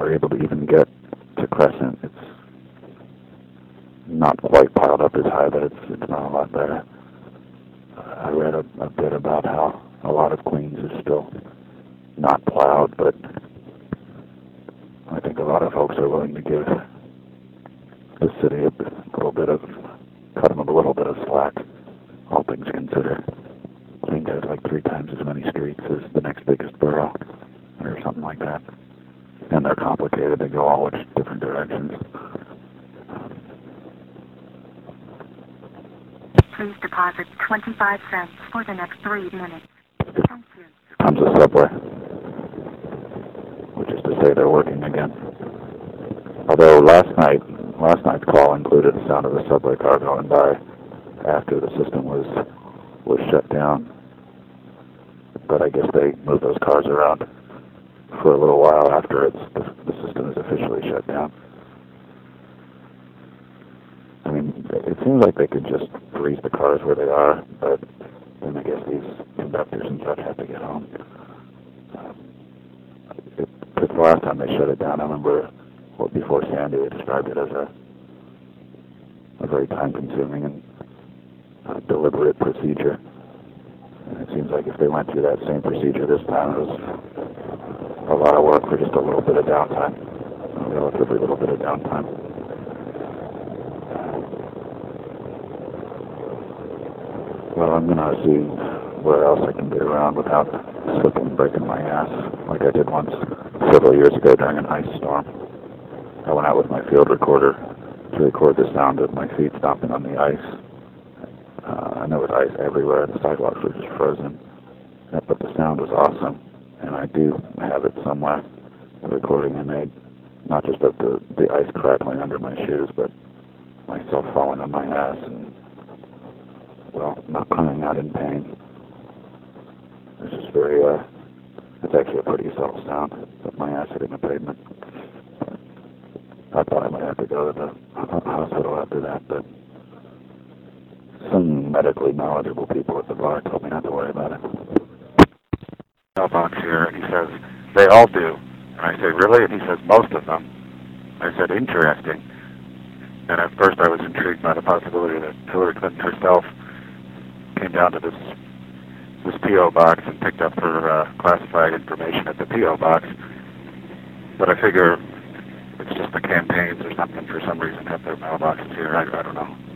are able to even get to Crescent. It's not quite piled up as high, but it's not a lot better. I read a bit about how a lot of Queens is still not plowed, but I think a lot of folks are willing to give the city a little bit of, cut them a little bit of slack, all things considered. Queens has like 3 times as many streets as the next biggest borough, or something like that. And they're complicated, they go all in different directions. Please deposit 25 cents for the next 3 minutes. Thank you. Comes a subway, which is to say they're working again. Although last night's call included the sound of a subway car going by after the system was shut down. But I guess they moved those cars around for a little while after the system is officially shut down. I mean, it seems like they could just freeze the cars where they are, but then I guess these conductors and such have to get home. Because the last time they shut it down, I remember before Sandy, they described it as a very time-consuming and deliberate procedure. And it seems like if they went through that same procedure this time, it was a lot of work for just a little bit of downtime, a relatively little bit of downtime. Well, I'm going to see where else I can get around without slipping and breaking my ass, like I did once several years ago during an ice storm. I went out with my field recorder to record the sound of my feet stomping on the ice. I know it was ice everywhere, the sidewalks were just frozen, but the sound was awesome, and I do have it somewhere, the recording I made, not just of the ice crackling under my shoes, but myself falling on my ass and, well, not crying out in pain. It's just very, it's actually a pretty subtle sound of my ass hitting the pavement. I thought I might have to go to the hospital after that, but some medically knowledgeable people at the bar told me not to worry about it. Mailbox here, and he says, they all do. And I say, really? And he says, most of them. I said, interesting. And at first I was intrigued by the possibility that Hillary Clinton herself came down to this P.O. box and picked up her classified information at the P.O. box. But I figure it's just the campaigns or something for some reason have their mailboxes here. I don't know.